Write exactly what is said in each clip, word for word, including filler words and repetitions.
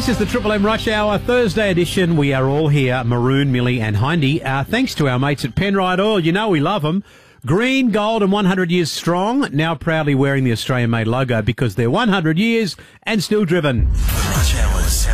This is the Triple M Rush Hour Thursday edition. We are all here, Maroon, Millie and Hindy. Uh, thanks to our mates at Penrite Oil. You know we love them. Green, gold and one hundred years strong. Now proudly wearing the Australian-made logo because they're one hundred years and still driven. Rush Hours.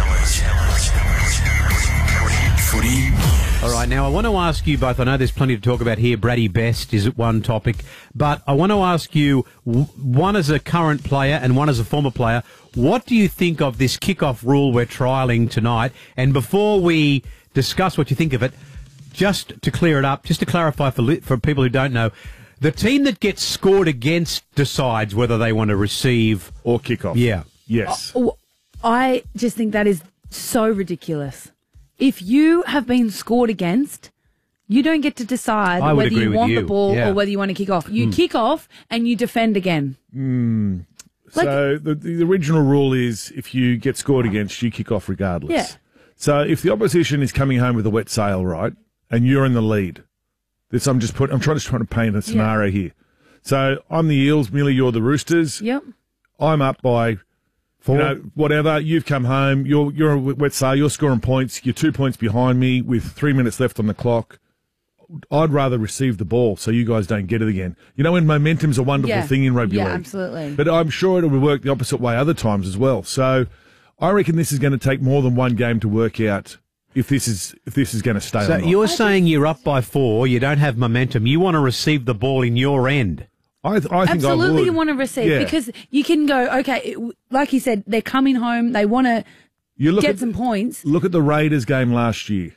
Footy. All right, now I want to ask you both, I know there's plenty to talk about here. Brady Best is one topic, but I want to ask you, one as a current player and one as a former player, what do you think of this kickoff rule we're trialling tonight? And before we discuss what you think of it, just to clear it up, just to clarify for li- for people who don't know, the team that gets scored against decides whether they want to receive or kick off. Yeah. Yes. Oh, I just think that is so ridiculous. If you have been scored against, you don't get to decide I would whether agree you with want you. the ball Yeah. or whether you want to kick off. You kick off and you defend again. Mm. Like- so the, the original rule is if you get scored against, you kick off regardless. Yeah. So if the opposition is coming home with a wet sail, right, and you're in the lead, this I'm just put. I'm trying to trying to paint a scenario here. So I'm the Eels, Millie, you're the Roosters. Yep. I'm up by. You know, whatever, you've come home, you're you're a wet sail, you're scoring points, you're two points behind me with three minutes left on the clock. I'd rather receive the ball so you guys don't get it again. You know, when momentum's a wonderful Yeah. thing in rugby Yeah, league. absolutely. But I'm sure it'll work the opposite way other times as well. So I reckon this is going to take more than one game to work out if this is if this is going to stay So or not. you're saying you're up by four, you don't have momentum, you want to receive the ball in your end. I, th- I think I Absolutely, would. you want to receive Yeah. because you can go, okay, it, like you said, they're coming home, they want to You look get at, some points. Look at the Raiders game last year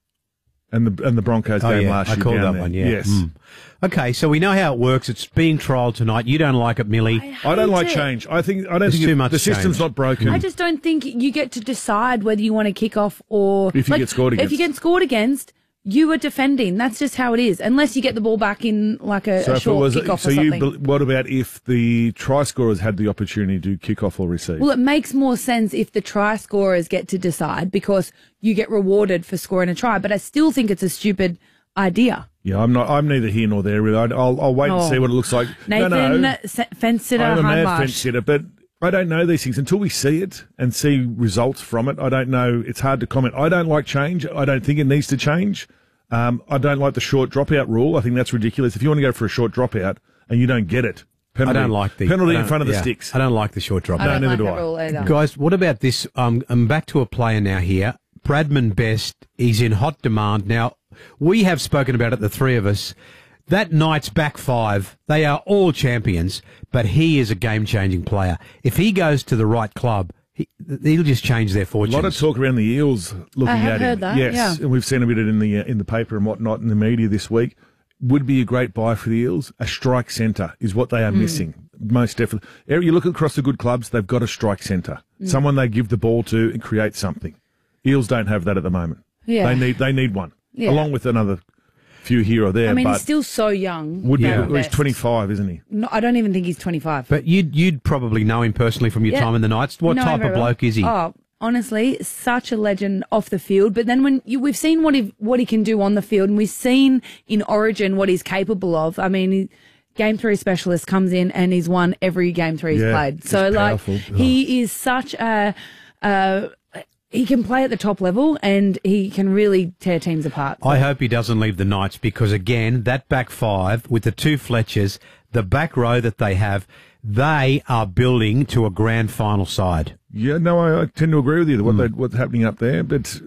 and the and the Broncos Oh, game yeah, last I year. called down that there. one, yeah. Yes. Mm. Okay, so we know how it works. It's being trialled tonight. You don't like it, Millie. I don't hate like it. change. I think I don't There's think too it- much the system's change. not broken. I just don't think you get to decide whether you want to kick off or... If you get scored If you against. get scored against, you are defending. That's just how it is. Unless you get the ball back in like a, so a if it short was, kick off so or you, something. bel- what about if the try scorers had the opportunity to kick off or receive? Well, it makes more sense if the try scorers get to decide because you get rewarded for scoring a try. But I still think it's a stupid idea. yeah, I'm not. I'm neither here nor there. Really. I- I'll, I'll wait and Oh. see what it looks like. Nathan, no, no. se- fence sitter, I'm a mad Hindmarsh. fence sitter, but I don't know these things until we see it and see results from it. I don't know. It's hard to comment. I don't like change. I don't think it needs to change. Um, I don't like the short dropout rule. I think that's ridiculous. If you want to go for a short dropout and you don't get it, penalty. I don't like the penalty I in don't- front of the yeah, sticks. I don't like the short drop. I don't neither like do that I. rule either. Guys, what about this? Um, I'm back to a player now here. Bradman Best, he's in hot demand. Now, we have spoken about it, the three of us. That Knights back five, they are all champions, but he is a game-changing player. If he goes to the right club, he, he'll just change their A fortunes. lot of talk around the Eels looking I have at him. heard that, yes, yeah. and we've seen a bit of it in the uh, in the paper and whatnot in the media this week. Would be a great buy for the Eels. A strike centre is what they are Hmm. missing, most definitely. You look across the good clubs; they've got a strike centre, Hmm. someone they give the ball to and create something. Eels don't have that at the moment. Yeah. They need they need one, Yeah. along with another few here or there. I mean, but he's still so young. would be Yeah. well, he's Best. twenty-five, isn't he? No, I don't even think he's twenty-five. But you'd, you'd probably know him personally from your Yeah. time in the Knights. What Know him type of very well. bloke is he? Oh, honestly, such a legend off the field. But then when you, we've seen what he what he can do on the field, and we've seen in Origin what he's capable of. I mean, he, game three specialist comes in and he's won every game three he's Yeah, played. he's So like powerful. he is such a. Uh, he can play at the top level and he can really tear teams apart. I hope he doesn't leave the Knights because, again, that back five with the two Fletchers, the back row that they have, they are building to a grand final side. Yeah, no, I, I tend to agree with you. What Hmm. they, what's happening up there, but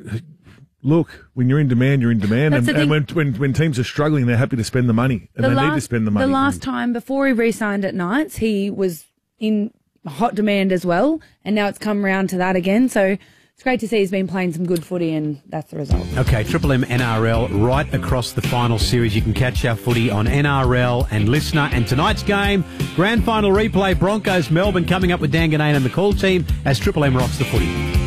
look, when you're in demand, you're in demand, That's and, the and when, thing. when when teams are struggling, they're happy to spend the money, and they need to spend the money. The last time before he re-signed at Knights, he was in hot demand as well, and now it's come round to that again. So it's great to see he's been playing some good footy, and that's the result. Okay, Triple M N R L right across the final series. You can catch our footy on N R L and Listener. And tonight's game, grand final replay, Broncos Melbourne coming up with Dan Ganane and the call team as Triple M rocks the footy.